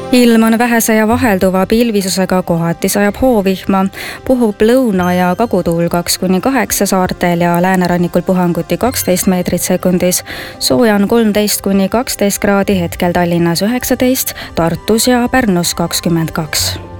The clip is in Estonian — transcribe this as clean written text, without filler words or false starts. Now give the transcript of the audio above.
Ilm on vähese ja vahelduva pilvisusega, kohati sajab hoovihma, puhub lõuna- ja kagutuul 2–8 saartel ja läänerannikul puhanguti 12 meetrit sekundis. Sooja on 13–12 kraadi, hetkel Tallinnas 19, Tartus ja Pärnus 22.